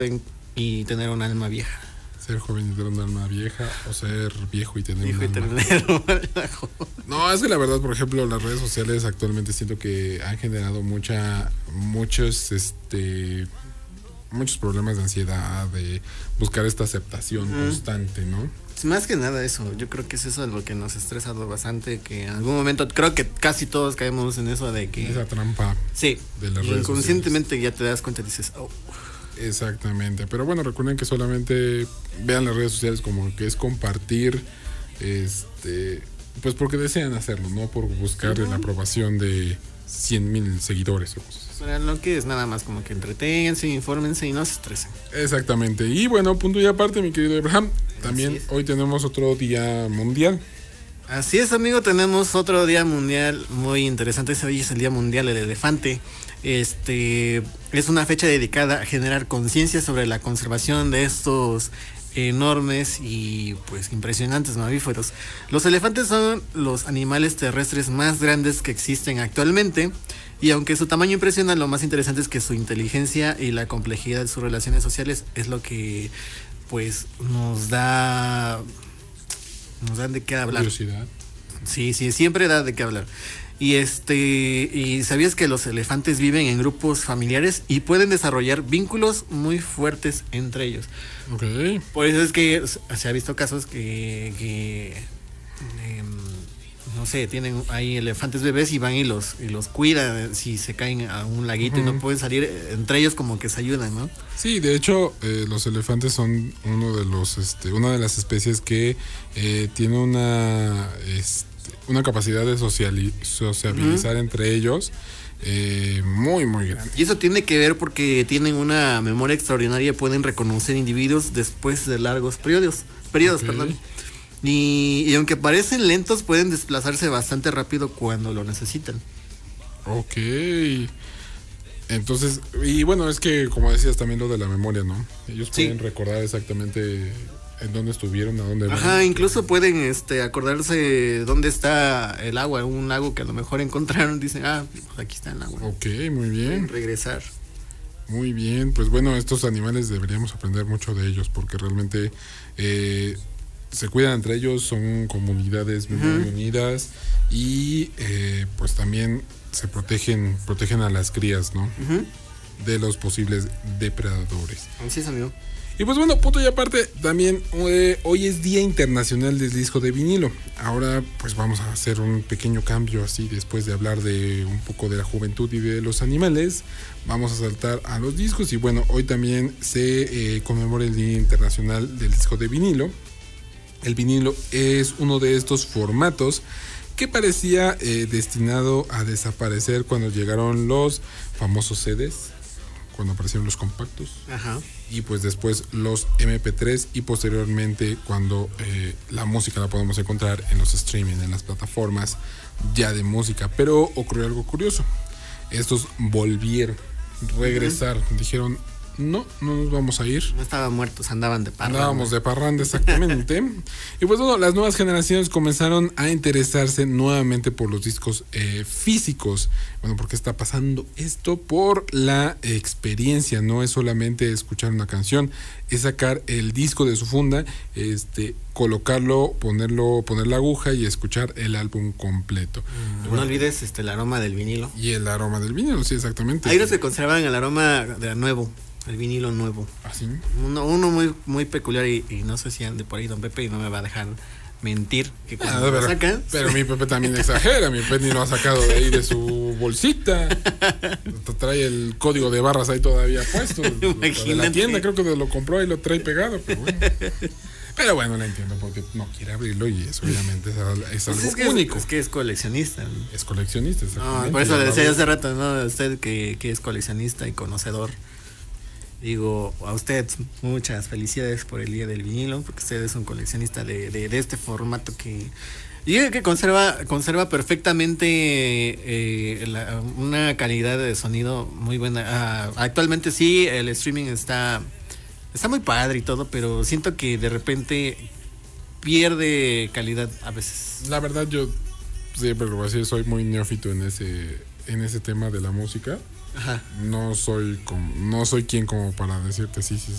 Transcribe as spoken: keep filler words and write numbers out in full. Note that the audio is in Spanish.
y tener un alma vieja. Ser joven y tener un alma vieja, o ser viejo y tener viejo un y alma. tener un alma joven. No, es que la verdad, por ejemplo, las redes sociales actualmente siento que han generado mucha, muchos, este, muchos problemas de ansiedad, de buscar esta aceptación mm. constante, ¿no? Más que nada eso, yo creo que es eso lo que nos ha estresado bastante, que en algún momento creo que casi todos caemos en eso de que... Esa trampa sí, de las redes inconscientemente sociales. Ya te das cuenta y dices, oh. Exactamente, pero bueno, recuerden que solamente vean las redes sociales como que es compartir, este, pues porque desean hacerlo, no por buscar uh-huh. la aprobación de cien mil seguidores o cosas así. Para lo que es nada más como que entreténganse, infórmense y no se estresen. Exactamente, y bueno, punto y aparte, mi querido Abraham, también hoy tenemos otro día mundial. Así es, amigo, tenemos otro día mundial muy interesante. Hoy es el Día Mundial del Elefante. Este es una fecha dedicada a generar conciencia sobre la conservación de estos enormes y pues impresionantes mamíferos. Los elefantes son los animales terrestres más grandes que existen actualmente, y aunque su tamaño impresiona, lo más interesante es que su inteligencia y la complejidad de sus relaciones sociales es lo que pues nos da nos dan de qué hablar. Curiosidad. Sí, sí, siempre da de qué hablar. Y este, y sabías que los elefantes viven en grupos familiares y pueden desarrollar vínculos muy fuertes entre ellos. Okay. Por eso es que se ha visto casos que, que eh, no sé, tienen ahí elefantes bebés y van y los y los cuidan si se caen a un laguito uh-huh. y no pueden salir, entre ellos como que se ayudan, ¿no? Sí, de hecho, eh, los elefantes son uno de los, este, una de las especies que eh, tiene una, este, una capacidad de sociali- sociabilizar uh-huh. entre ellos eh, muy, muy grande. Y eso tiene que ver porque tienen una memoria extraordinaria y pueden reconocer individuos después de largos periodos, periodos, okay. perdón. Y, y aunque parecen lentos, pueden desplazarse bastante rápido cuando lo necesitan. Ok. Entonces, y bueno, es que como decías también lo de la memoria, ¿no? Ellos sí. pueden recordar exactamente en dónde estuvieron, a dónde van. Ajá, incluso pueden este acordarse dónde está el agua, un lago que a lo mejor encontraron, dicen, ah, pues aquí está el agua. Ok, muy bien. Pueden regresar. Muy bien, pues bueno, estos animales deberíamos aprender mucho de ellos porque realmente eh, se cuidan entre ellos, son comunidades muy uh-huh. unidas y eh, pues también se protegen protegen a las crías, ¿no? Uh-huh. De los posibles depredadores. Así es, amigo. Y pues bueno, punto y aparte, también eh, hoy es Día Internacional del Disco de Vinilo. Ahora pues vamos a hacer un pequeño cambio así, después de hablar de un poco de la juventud y de los animales, vamos a saltar a los discos. Y bueno, hoy también se eh, conmemora el Día Internacional del Disco de Vinilo. El vinilo es uno de estos formatos que parecía eh, destinado a desaparecer cuando llegaron los famosos C Ds, cuando aparecieron los compactos. Ajá. Y pues después los eme pe tres y posteriormente cuando eh, la música la podemos encontrar en los streaming, en las plataformas ya de música. Pero ocurrió algo curioso. Estos volvieron, regresaron, uh-huh. dijeron, no, no nos vamos a ir. No estaban muertos, andaban de parranda. Andábamos de parranda, exactamente. Y pues bueno, las nuevas generaciones comenzaron a interesarse nuevamente por los discos eh, físicos. Bueno, ¿por qué está pasando esto? Por la experiencia, no es solamente escuchar una canción, es sacar el disco de su funda, este, colocarlo, ponerlo, poner la aguja y escuchar el álbum completo. Mm, bueno, no olvides este, el aroma del vinilo. Y el aroma del vinilo, sí, exactamente. Hay unos que conservan el aroma de nuevo. El vinilo nuevo. ¿Ah, sí? Uno, uno muy muy peculiar y, y no sé si ande por ahí don Pepe y no me va a dejar mentir que cuando ah, lo pero, sacan. Pero mi Pepe también exagera, mi Pepe ni lo ha sacado de ahí de su bolsita. Trae el código de barras ahí todavía puesto. De la tienda, creo que lo compró y lo trae pegado, pero bueno. Pero bueno, la entiendo porque no quiere abrirlo y eso obviamente es, es algo pues es que único. Es, es que es coleccionista. Es coleccionista, exactamente. No, por eso le decía hace rato, ¿no? Usted que, que es coleccionista y conocedor. Digo, a usted muchas felicidades por el Día del Vinilo, porque usted es un coleccionista de, de, de este formato que yo creo que conserva conserva perfectamente eh, la, una calidad de sonido muy buena. Ah, actualmente sí, el streaming está está muy padre y todo, pero siento que de repente pierde calidad a veces. La verdad yo siempre lo voy a decir, soy muy neófito en ese en ese tema de la música. Ajá. No soy como, no soy quien como para decirte sí, sí,